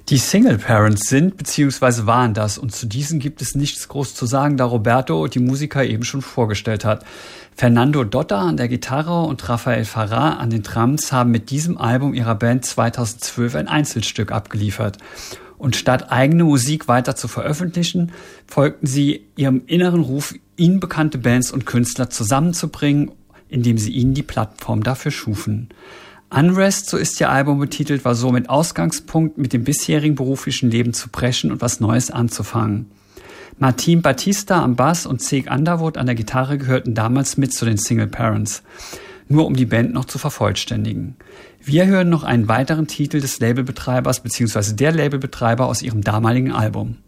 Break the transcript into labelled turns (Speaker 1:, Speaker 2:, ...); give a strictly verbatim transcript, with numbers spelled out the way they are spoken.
Speaker 1: Die Single Parents sind bzw. waren das und zu diesen gibt es nichts groß zu sagen, da Roberto die Musiker eben schon vorgestellt hat. Fernando Dotta an der Gitarre und Rafael Farah an den Drums haben mit diesem Album ihrer Band zweitausendzwölf ein Einzelstück abgeliefert. Und statt eigene Musik weiter zu veröffentlichen, folgten sie ihrem inneren Ruf, ihnen bekannte Bands und Künstler zusammenzubringen, indem sie ihnen die Plattform dafür schufen. Unrest, so ist ihr Album betitelt, war somit Ausgangspunkt, mit dem bisherigen beruflichen Leben zu brechen und was Neues anzufangen. Martin Batista am Bass und Ceg Underwood an der Gitarre gehörten damals mit zu den Single Parents, nur um die Band noch zu vervollständigen. Wir hören noch einen weiteren Titel des Labelbetreibers bzw. der Labelbetreiber aus ihrem damaligen Album.